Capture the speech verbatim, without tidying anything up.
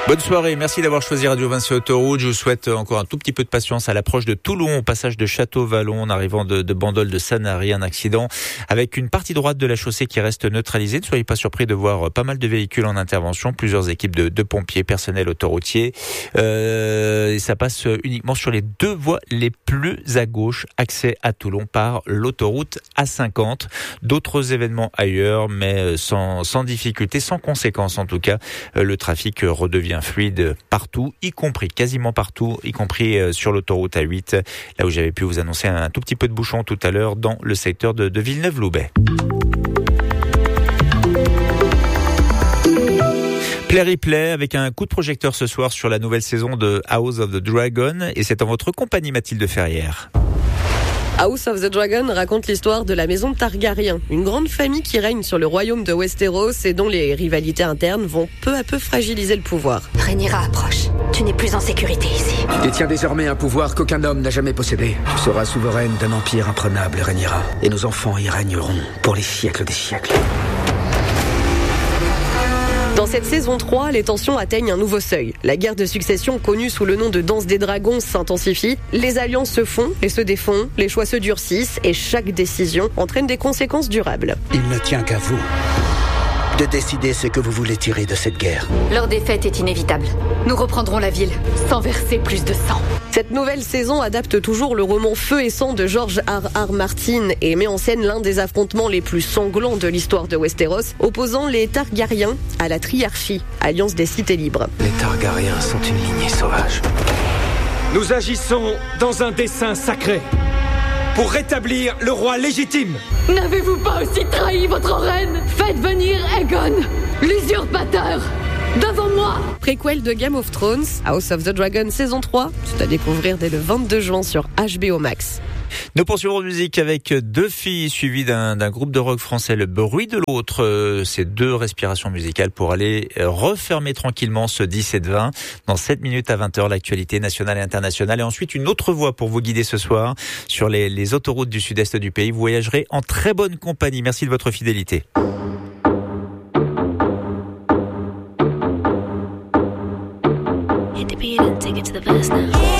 Bonne soirée, merci d'avoir choisi Radio Vinci Autoroute. Je vous souhaite encore un tout petit peu de patience à l'approche de Toulon, au passage de Château-Vallon, en arrivant de, de Bandol de Sanary. Un accident avec une partie droite de la chaussée qui reste neutralisée. Ne soyez pas surpris de voir pas mal de véhicules en intervention, plusieurs équipes de, de pompiers, personnel autoroutier. Euh, et ça passe uniquement sur les deux voies les plus à gauche, accès à Toulon par l'autoroute A cinquante. D'autres événements ailleurs, mais sans, sans difficulté, sans conséquence en tout cas. Le trafic redevient fluide partout, y compris, quasiment partout, y compris sur l'autoroute A huit, là où j'avais pu vous annoncer un tout petit peu de bouchon tout à l'heure dans le secteur de, de Villeneuve-Loubet. Play Replay avec un coup de projecteur ce soir sur la nouvelle saison de House of the Dragon, et c'est en votre compagnie, Mathilde Ferrière. House of the Dragon raconte l'histoire de la maison Targaryen, une grande famille qui règne sur le royaume de Westeros et dont les rivalités internes vont peu à peu fragiliser le pouvoir. Rhaenyra approche. Tu n'es plus en sécurité ici. Tu détiens désormais un pouvoir qu'aucun homme n'a jamais possédé. Tu seras souveraine d'un empire imprenable, Rhaenyra. Et nos enfants y régneront pour les siècles des siècles. Dans cette saison trois, les tensions atteignent un nouveau seuil. La guerre de succession, connue sous le nom de danse des dragons, s'intensifie. Les alliances se font et se défont, les choix se durcissent et chaque décision entraîne des conséquences durables. Il ne tient qu'à vous de décider ce que vous voulez tirer de cette guerre. Leur défaite est inévitable. Nous reprendrons la ville sans verser plus de sang. Cette nouvelle saison adapte toujours le roman Feu et Sang de George R R. Martin et met en scène l'un des affrontements les plus sanglants de l'histoire de Westeros, opposant les Targaryens à la Triarchie, alliance des cités libres. Les Targaryens sont une lignée sauvage. Nous agissons dans un dessein sacré pour rétablir le roi légitime. N'avez-vous pas aussi trahi votre reine? Faites venir Aegon, l'usurpateur, devant moi. Préquel de Game of Thrones, House of the Dragon saison trois, c'est à découvrir dès le vingt-deux juin sur H B O Max. Nous poursuivons de musique avec deux filles suivies d'un, d'un groupe de rock français, Le Bruit de l'Autre. Euh, ces deux respirations musicales pour aller refermer tranquillement ce dix-sept vingt. Dans sept minutes à vingt heures, l'actualité nationale et internationale. Et ensuite, une autre voix pour vous guider ce soir sur les, les autoroutes du sud-est du pays. Vous voyagerez en très bonne compagnie. Merci de votre fidélité. Hit the beat and take it to the verse now.